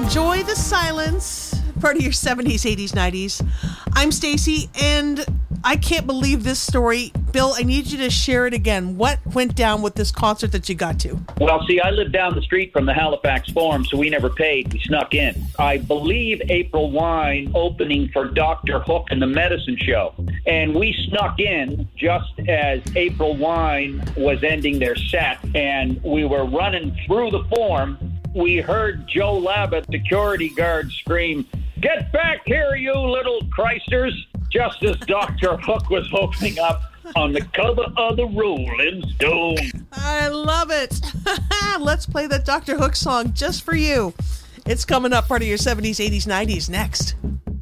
Enjoy the silence. Part of your 70s, 80s, 90s. I'm Stacy, and I can't believe this story. Bill, I need you to share it again. What went down with this concert that you got to? Well, see, I live down the street from the Halifax Forum, so we never paid. We snuck in. I believe April Wine opening for Dr. Hook and the Medicine Show. And we snuck in just as April Wine was ending their set, and we were running through the Forum. We heard Joe Labba, security guard, scream, "Get back here, you little Christers," just as Dr. Hook was opening up on the cover of the Rolling Stone. I love it. Let's play that Dr. Hook song just for you. It's coming up, part of your 70s, 80s, 90s next.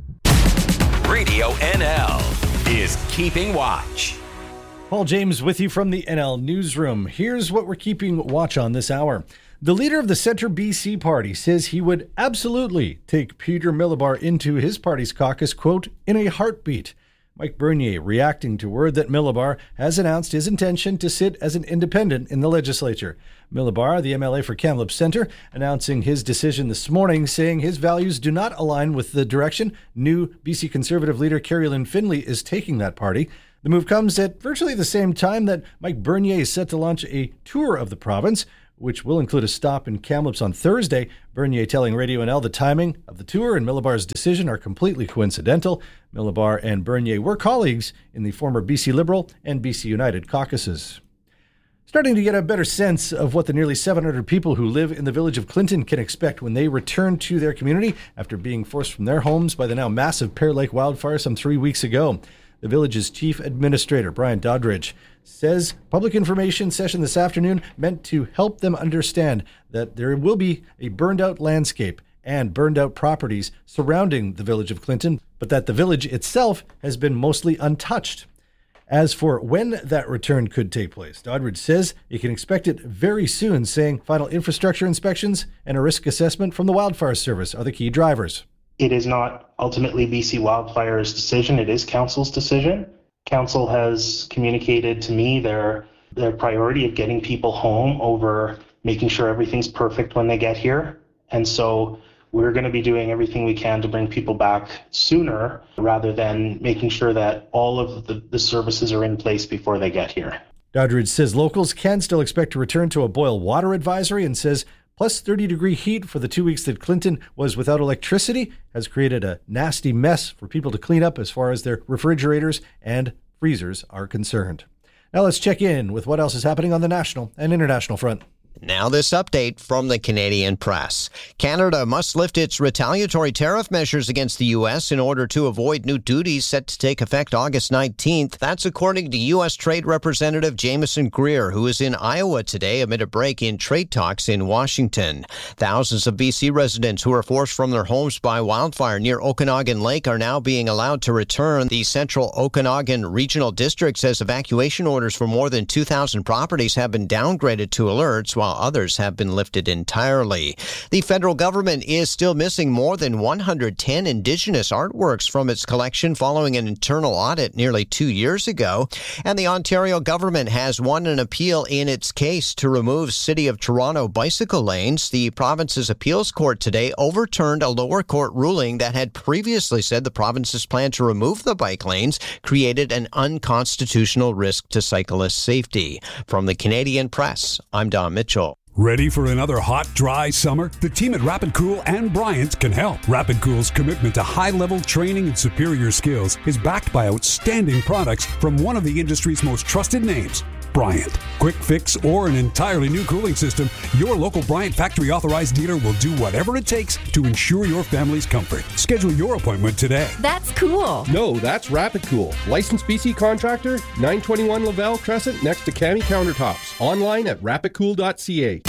Radio NL is Keeping Watch. Paul James with you from the NL Newsroom. Here's what we're keeping watch on this hour. The leader of the Centre BC party says he would absolutely take Peter Millibar into his party's caucus, quote, in a heartbeat. Mike Bernier reacting to word that Millibar has announced his intention to sit as an independent in the legislature. Millibar, the MLA for Kamloops Centre, announcing his decision this morning, saying his values do not align with the direction new BC Conservative leader Carrie Lynn Finlay is taking that party. The move comes at virtually the same time that Mike Bernier is set to launch a tour of the province, which will include a stop in Kamloops on Thursday. Bernier telling Radio NL the timing of the tour and Millibar's decision are completely coincidental. Millibar and Bernier were colleagues in the former BC Liberal and BC United caucuses. Starting to get a better sense of what the nearly 700 people who live in the village of Clinton can expect when they return to their community after being forced from their homes by the now massive Pear Lake wildfire some 3 weeks ago. The village's chief administrator, Brian Doddridge, says public information session this afternoon meant to help them understand that there will be a burned-out landscape and burned-out properties surrounding the village of Clinton, but that the village itself has been mostly untouched. As for when that return could take place, Doddridge says you can expect it very soon, saying final infrastructure inspections and a risk assessment from the Wildfire Service are the key drivers. It is not ultimately BC Wildfire's decision, it is Council's decision. Council has communicated to me their priority of getting people home over making sure everything's perfect when they get here. And so we're going to be doing everything we can to bring people back sooner rather than making sure that all of the services are in place before they get here. Doddridge says locals can still expect to return to a boil water advisory and says plus 30-degree heat for the 2 weeks that Clinton was without electricity has created a nasty mess for people to clean up as far as their refrigerators and freezers are concerned. Now let's check in with what else is happening on the national and international front. Now this update from the Canadian Press. Canada must lift its retaliatory tariff measures against the U.S. in order to avoid new duties set to take effect August 19th. That's according to U.S. Trade Representative Jameson Greer, who is in Iowa today amid a break in trade talks in Washington. Thousands of BC residents who were forced from their homes by wildfire near Okanagan Lake are now being allowed to return. The Central Okanagan Regional District says evacuation orders for more than 2,000 properties have been downgraded to alerts, while others have been lifted entirely. The federal government is still missing more than 110 Indigenous artworks from its collection following an internal audit nearly 2 years ago. And the Ontario government has won an appeal in its case to remove City of Toronto bicycle lanes. The province's appeals court today overturned a lower court ruling that had previously said the province's plan to remove the bike lanes created an unconstitutional risk to cyclist safety. From the Canadian Press, I'm Don Mitchell. Ready for another hot, dry summer? The team at Rapid Cool and Bryant can help. Rapid Cool's commitment to high-level training and superior skills is backed by outstanding products from one of the industry's most trusted names, Bryant. Quick fix or an entirely new cooling system, your local Bryant factory authorized dealer will do whatever it takes to ensure your family's comfort. Schedule your appointment today. That's cool. No, that's Rapid Cool. Licensed BC contractor, 921 Lavelle Crescent next to Cami Countertops. Online at rapidcool.ca.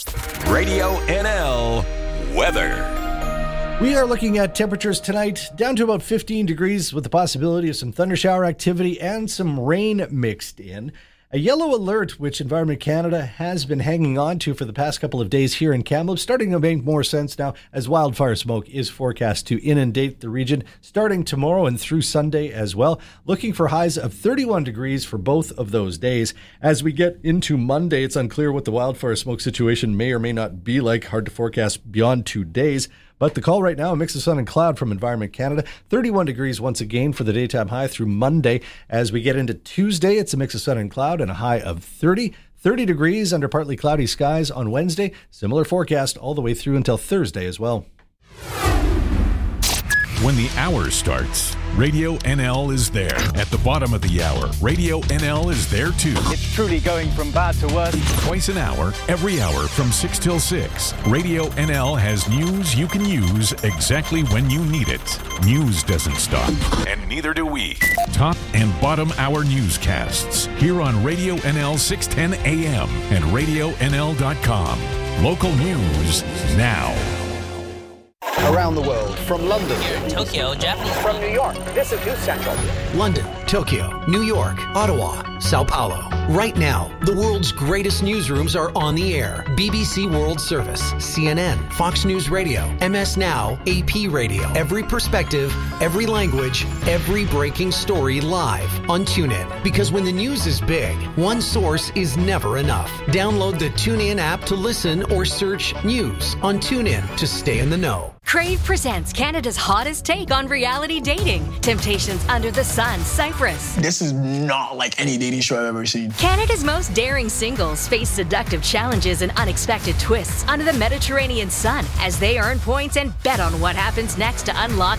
Radio NL weather. We are looking at temperatures tonight down to about 15 degrees with the possibility of some thundershower activity and some rain mixed in. A yellow alert, which Environment Canada has been hanging on to for the past couple of days here in Kamloops, starting to make more sense now as wildfire smoke is forecast to inundate the region starting tomorrow and through Sunday as well. Looking for highs of 31 degrees for both of those days. As we get into Monday, it's unclear what the wildfire smoke situation may or may not be like. Hard to forecast beyond 2 days. But the call right now, a mix of sun and cloud from Environment Canada. 31 degrees once again for the daytime high through Monday. As we get into Tuesday, it's a mix of sun and cloud and a high of 30. 30 degrees under partly cloudy skies on Wednesday. Similar forecast all the way through until Thursday as well. When the hour starts, Radio NL is there. At the bottom of the hour, Radio NL is there too. It's truly going from bad to worse. Twice an hour, every hour from 6 till 6. Radio NL has news you can use exactly when you need it. News doesn't stop, and neither do we. Top and bottom hour newscasts here on Radio NL 610 AM and RadioNL.com. Local news now. Around the world, from London, Tokyo, Japan, from New York, this is News Central. London, Tokyo, New York, Ottawa, Sao Paulo. Right now, the world's greatest newsrooms are on the air. BBC World Service, CNN, Fox News Radio, MS Now, AP Radio. Every perspective, every language, every breaking story live on TuneIn. Because when the news is big, one source is never enough. Download the TuneIn app to listen or search news on TuneIn to stay in the know. Crave presents Canada's hottest take on reality dating. Temptations Under the Sun, Cyprus. This is not like any dating show I've ever seen. Canada's most daring singles face seductive challenges and unexpected twists under the Mediterranean sun as they earn points and bet on what happens next to unlock